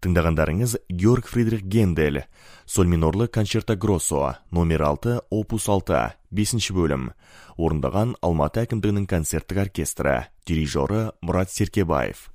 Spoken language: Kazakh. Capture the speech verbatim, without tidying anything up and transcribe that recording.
Тыңдағандарыңыз Георг Фридрих Гендель, соль минорлы концерто гроссо, номер алты, опус алты, бесінші бөлім. Орындаған Алматы әкімдігінің концерттік оркестрі, дирижері Мұрат Серкебаев.